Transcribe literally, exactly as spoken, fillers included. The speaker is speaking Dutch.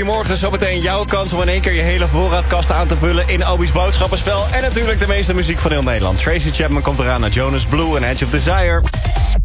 Goedemorgen, zometeen jouw kans om in één keer je hele voorraadkast aan te vullen in Obi's boodschappenspel. En natuurlijk de meeste muziek van heel Nederland. Tracy Chapman komt eraan naar Jonas Blue en Edge of Desire.